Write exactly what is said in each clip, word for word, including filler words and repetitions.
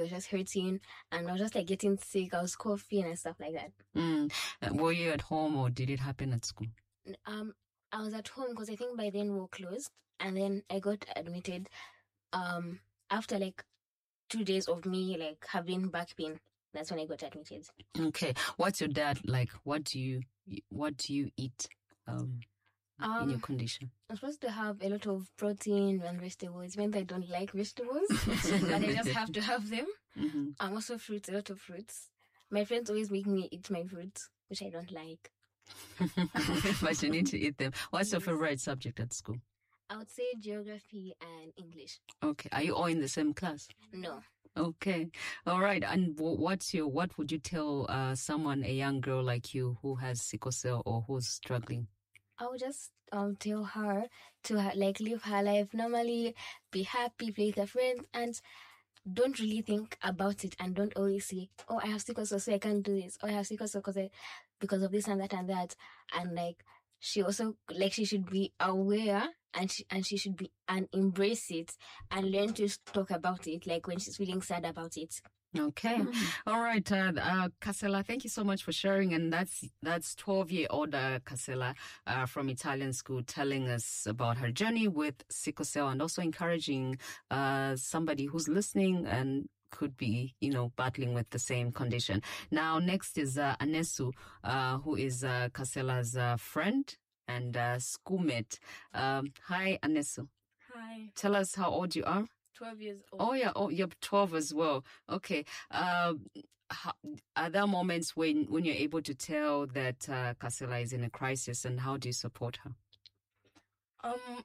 was just hurting, and I was just like getting sick. I was coughing and stuff like that. Mm. Were you at home or did it happen at school? Um, I was at home because I think by then we were closed, and then I got admitted. Um, after like two days of me like having back pain, that's when I got admitted. Okay, what's your dad like? What do you what do you eat? Um. Um, in your condition? I'm supposed to have a lot of protein and vegetables. Even though I don't like vegetables, but I just have to have them. Mm-hmm. Um, also fruits, a lot of fruits. My friends always make me eat my fruits, which I don't like. But you need to eat them. What's your favorite subject at school? I would say geography and English. Okay. Are you all in the same class? No. Okay. All right. And what's your, what would you tell uh, someone, a young girl like you who has sickle cell or who's struggling? I would just um tell her to ha- like live her life normally, be happy, play with her friends, and don't really think about it. And don't always say, "Oh, I have sickle cell, so I can't do this." Or "I have sickle cell because I, because of this and that and that." And like she also like she should be aware, and she and she should be and embrace it and learn to talk about it. Like when she's feeling sad about it. Okay. Mm-hmm. All right. Uh, uh, Casella, thank you so much for sharing. And that's, that's twelve year old uh, Casella, uh, from Italian school telling us about her journey with sickle cell and also encouraging, uh, somebody who's listening and could be, you know, battling with the same condition. Now, next is, uh, Anesu, uh, who is, uh, Casella's, uh, friend and, uh, schoolmate. Um, hi, Anesu. Hi. Tell us how old you are. twelve years old. Oh, yeah. Oh, you're twelve as well. Okay. Uh, how, are there moments when, when you're able to tell that uh, Casella is in a crisis, and how do you support her? Um,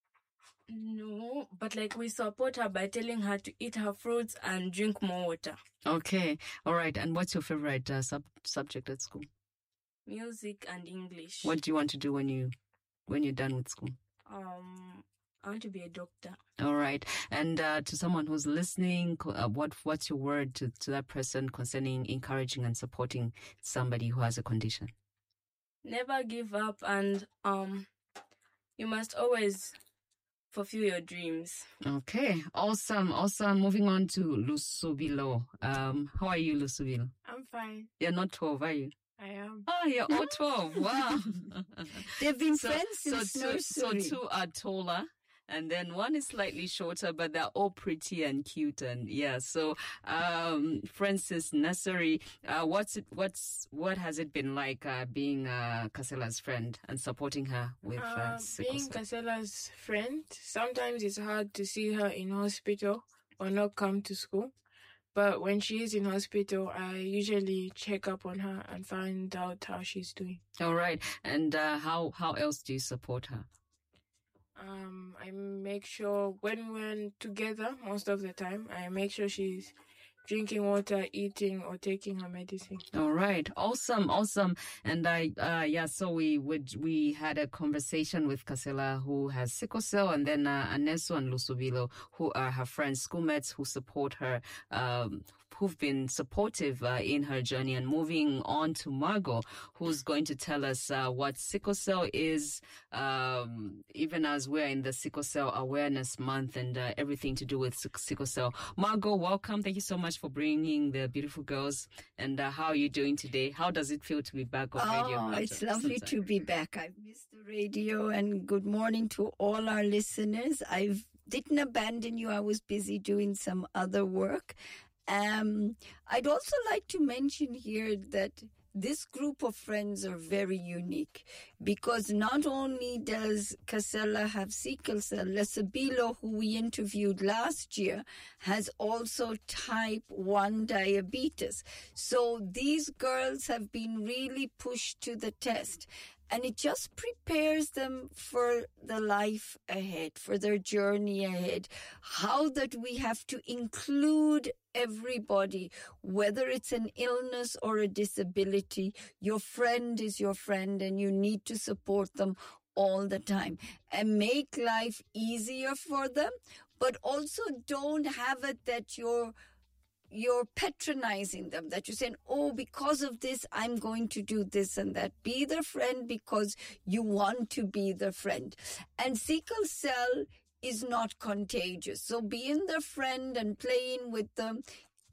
no, but like we support her by telling her to eat her fruits and drink more water. Okay. All right. And what's your favorite uh, sub- subject at school? Music and English. What do you want to do when you, when you're done with school? Um... I want to be a doctor. All right. And uh, to someone who's listening, uh, what what's your word to, to that person concerning encouraging and supporting somebody who has a condition? Never give up, and um, you must always fulfill your dreams. Okay. Awesome. Awesome. Moving on to Lusubilo. Um, how are you, Lusubilo? I'm fine. You're not twelve, are you? I am. Oh, you're all twelve. Wow. They've been so, friends since so two, so two are taller. And then one is slightly shorter, but they're all pretty and cute. And yeah, so, um, Francis Nursery, uh, what's it, what's, what has it been like, uh, being, uh, Casella's friend and supporting her with, uh, uh sickle being cell? Casella's friend, sometimes it's hard to see her in hospital or not come to school. But when she is in hospital, I usually check up on her and find out how she's doing. All right. And, uh, how, how else do you support her? Um, I make sure when we're together, most of the time, I make sure she's drinking water, eating, or taking her medicine. All right. Awesome. Awesome. And I, uh, yeah, so we would, we had a conversation with Casella, who has sickle cell, and then, uh, Anesu and Lusubilo, who are her friends, schoolmates who support her, um, who've been supportive uh, in her journey. And moving on to Margot, who's going to tell us uh, what sickle cell is, um, even as we're in the Sickle Cell Awareness Month and uh, everything to do with sickle cell. Margot, welcome. Thank you so much for bringing the beautiful girls. And uh, how are you doing today? How does it feel to be back on radio? Oh, it's lovely to be back. I've missed the radio, and good morning to all our listeners. I didn't abandon you. I was busy doing some other work. Um, I'd also like to mention here that this group of friends are very unique, because not only does Casella have sickle cell, Lusubilo, who we interviewed last year, has also type one diabetes. So these girls have been really pushed to the test. And it just prepares them for the life ahead, for their journey ahead. How that we have to include everybody, whether it's an illness or a disability. Your friend is your friend, and you need to support them all the time and make life easier for them. But also don't have it that you're you're patronizing them, that you're saying, oh, because of this, I'm going to do this and that. Be their friend because you want to be their friend. And sickle cell is not contagious. So being their friend and playing with them